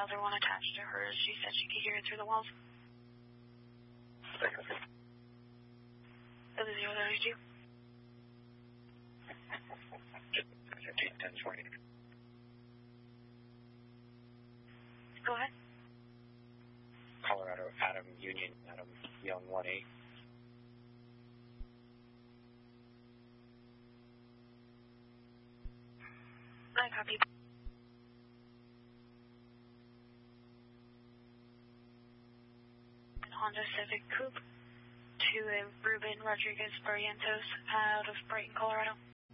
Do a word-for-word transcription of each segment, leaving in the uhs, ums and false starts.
another one attached to hers. She said she could hear it through the walls. W zero thirty-two. fifteen ten twenty. Go ahead. Colorado, Adam Union, Adam Young one eight. I copy. Honda Civic Coupe to a Ruben Rodriguez Barrientos out of Brighton, Colorado.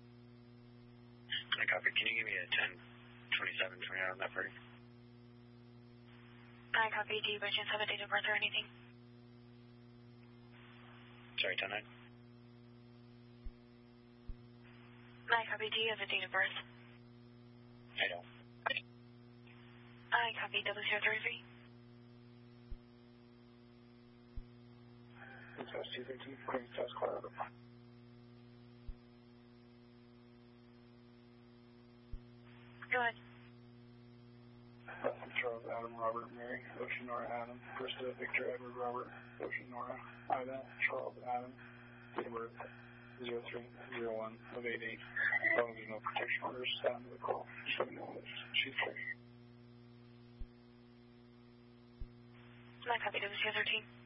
I copy. Can you give me a ten twenty-seven twenty-nine on that party? I copy. Do you by chance have a date of birth or anything? Sorry, ten nine? I copy. Do you have a date of birth? I don't. I copy. W zero thirty-three. It's S two thirteen, Queens, South Colorado. Go ahead. I'm Charles Adam Robert Mary, Ocean Nora Adam, Krista Victor Edward Robert, Ocean Nora Ida Charles Adam, date of birth zero three zero one of eight eight. As long as there's no protection orders, stand to the call. Just let me know that she's free. I copy. W zero thirteen.